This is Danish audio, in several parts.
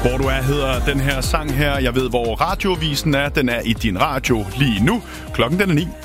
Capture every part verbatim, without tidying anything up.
Hvor du er, hedder den her sang her. Jeg ved, hvor radioavisen er. Den er i din radio lige nu. Klokken den er ni.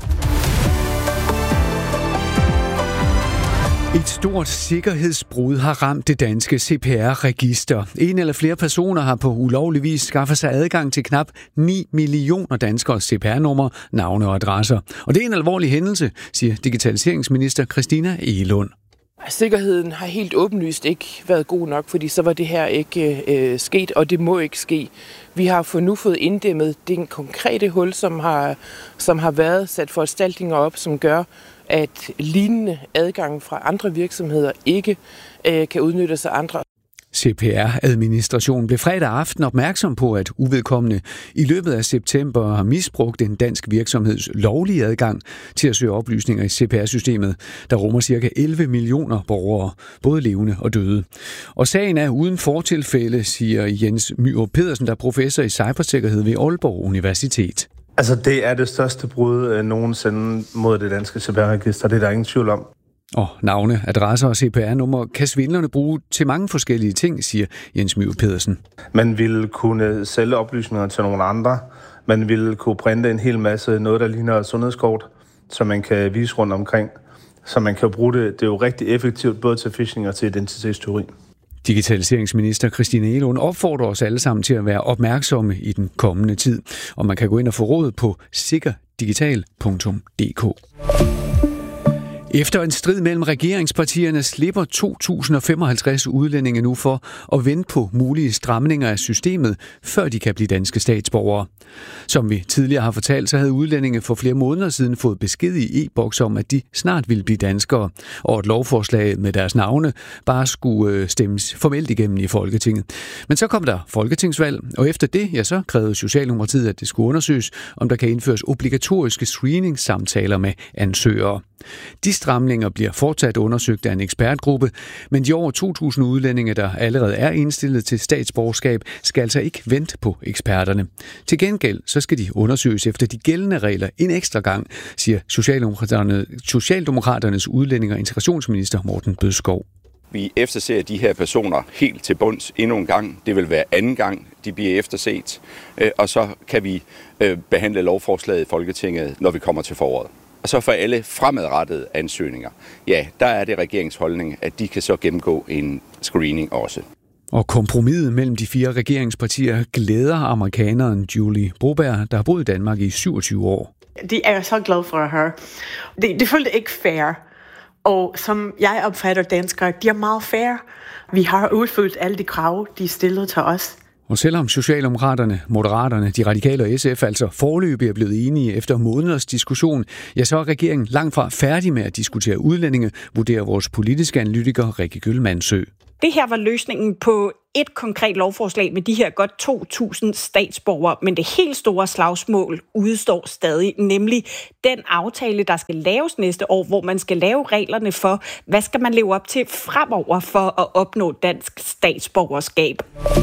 Et stort sikkerhedsbrud har ramt det danske C P R-register. En eller flere personer har på ulovlig vis skaffet sig adgang til knap ni millioner danskers C P R-numre, navne og adresser. Og det er en alvorlig hændelse, siger digitaliseringsminister Christina Egelund. Sikkerheden har helt åbenlyst ikke været god nok, fordi så var det her ikke øh, sket, og det må ikke ske. Vi har for nu fået inddæmmet det konkrete hul, som har, som har været sat foranstaltninger op, som gør, at lignende adgang fra andre virksomheder ikke øh, kan udnyttes af andre. C P R-administrationen blev fredag aften opmærksom på, at uvedkommende i løbet af september har misbrugt en dansk virksomheds lovlige adgang til at søge oplysninger i C P R-systemet, der rummer ca. elleve millioner borgere, både levende og døde. Og sagen er uden fortilfælde, siger Jens Myrup Pedersen, der er professor i cybersikkerhed ved Aalborg Universitet. Altså, det er det største brud øh, nogensinde mod det danske C P R-register, det er der ingen tvivl om. Og navne, adresser og C P R-numre kan svindlerne bruge til mange forskellige ting, siger Jens Myrup Pedersen. Man ville kunne sælge oplysninger til nogle andre. Man ville kunne printe en hel masse noget, der ligner et sundhedskort, som man kan vise rundt omkring. Så man kan bruge det. Det er jo rigtig effektivt både til phishing og til identitetsteori. Digitaliseringsminister Christina Egelund opfordrer os alle sammen til at være opmærksomme i den kommende tid. Og man kan gå ind og få råd på sikker digital punktum d k. Efter en strid mellem regeringspartierne slipper to tusind og femoghalvtreds udlændinge nu for at vente på mulige stramninger af systemet, før de kan blive danske statsborgere. Som vi tidligere har fortalt, så havde udlændinge for flere måneder siden fået besked i e-boks om, at de snart ville blive danskere, og et lovforslag med deres navne bare skulle stemmes formelt igennem i Folketinget. Men så kom der folketingsvalg, og efter det, ja, så krævede Socialdemokratiet, at det skulle undersøges, om der kan indføres obligatoriske screening-samtaler med ansøgere. De stramninger bliver fortsat undersøgt af en ekspertgruppe, men de over to tusind udlændinge, der allerede er indstillet til statsborgerskab, skal altså ikke vente på eksperterne. Til gengæld så skal de undersøges efter de gældende regler en ekstra gang, siger Socialdemokraterne, Socialdemokraternes udlænding- og integrationsminister Morten Bødskov. Vi efterser de her personer helt til bunds endnu en gang. Det vil være anden gang, de bliver efterset, og så kan vi behandle lovforslaget i Folketinget, når vi kommer til foråret. Og så for alle fremadrettede ansøgninger, ja, der er det regeringsholdning, at de kan så gennemgå en screening også. Og kompromiset mellem de fire regeringspartier glæder amerikaneren Julie Broberg, der har boet i Danmark i syvogtyve år. Det er jeg så glad for at høre. Det, det følte ikke fair. Og som jeg opfatter danskere, de er meget fair. Vi har udfyldt alle de krav, de stillede til os. Og selvom Socialdemokraterne, Moderaterne, de Radikale og S F altså foreløbig er blevet enige efter måneders diskussion, ja, så er regeringen langt fra færdig med at diskutere udlændinge, vurderer vores politiske analytiker Rikke Gyllmandsø. Det her var løsningen på et konkret lovforslag med de her godt to tusind statsborgere, men det helt store slagsmål udstår stadig, nemlig den aftale, der skal laves næste år, hvor man skal lave reglerne for, hvad skal man leve op til fremover for at opnå dansk statsborgerskab.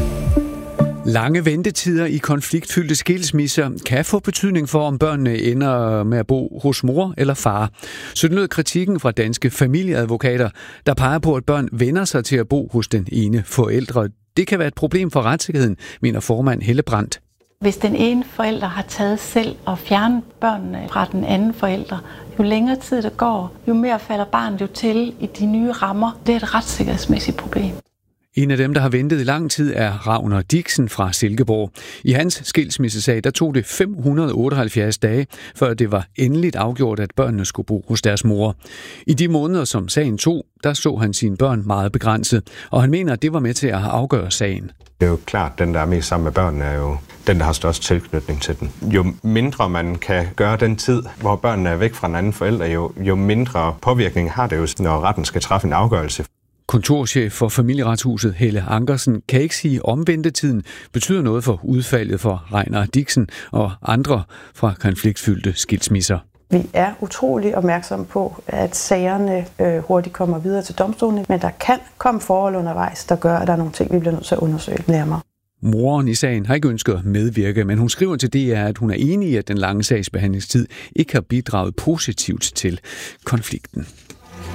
Lange ventetider i konfliktfyldte skilsmisser kan få betydning for, om børnene ender med at bo hos mor eller far. Så lød kritikken fra danske familieadvokater, der peger på, at børn vender sig til at bo hos den ene forældre. Det kan være et problem for retssikkerheden, mener formand Helle Brandt. Hvis den ene forælder har taget selv og fjernet børnene fra den anden forælder, jo længere tid der går, jo mere falder barnet jo til i de nye rammer. Det er et retssikkerhedsmæssigt problem. En af dem, der har ventet i lang tid, er Ragnar Dixen fra Silkeborg. I hans skilsmissesag, der tog det fem hundrede og otteoghalvfjerds dage, før det var endeligt afgjort, at børnene skulle bo hos deres mor. I de måneder, som sagen tog, der så han sine børn meget begrænset, og han mener, at det var med til at afgøre sagen. Det er jo klart, at den, der er mest sammen med børnene, er jo den, der har størst tilknytning til den. Jo mindre man kan gøre den tid, hvor børnene er væk fra en anden forælder, jo, jo mindre påvirkning har det jo, når retten skal træffe en afgørelse. Kontorchef for Familieretshuset Helle Ankersen kan ikke sige, om ventetiden betyder noget for udfaldet for Ragnar Dixen og andre fra konfliktfyldte skilsmisser. Vi er utrolig opmærksomme på, at sagerne øh, hurtigt kommer videre til domstolene, men der kan komme forhold undervejs, der gør, at der er nogle ting, vi bliver nødt til at undersøge nærmere. Moren i sagen har ikke ønsket at medvirke, men hun skriver til D R, at hun er enig i, at den lange sagsbehandlingstid ikke har bidraget positivt til konflikten.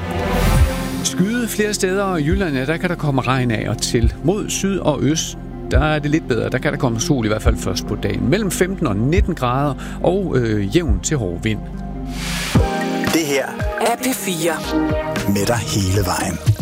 Skyde flere steder i Jylland, der kan der komme regn af og til. Mod syd og øst, der er det lidt bedre. Der kan der komme sol i hvert fald først på dagen. Mellem femten og nitten grader og øh, jævn til hård vind. Det her er P fire. Med dig hele vejen.